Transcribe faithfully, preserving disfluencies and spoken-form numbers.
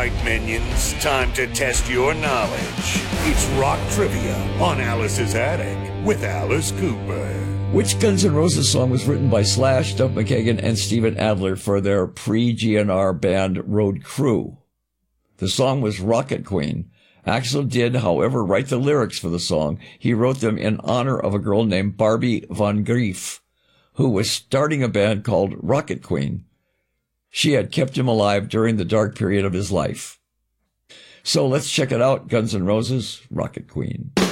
right, minions. Time to test your knowledge. It's Rock Trivia on Alice's Attic with Alice Cooper. Which Guns N' Roses song was written by Slash, Duff McKagan, and Steven Adler for their pre-G N R band Road Crew? The song was Rocket Queen. Axl did, however, write the lyrics for the song. He wrote them in honor of a girl named Barbie Van Grief, who was starting a band called Rocket Queen. She had kept him alive during the dark period of his life. So let's check it out, Guns N' Roses, Rocket Queen.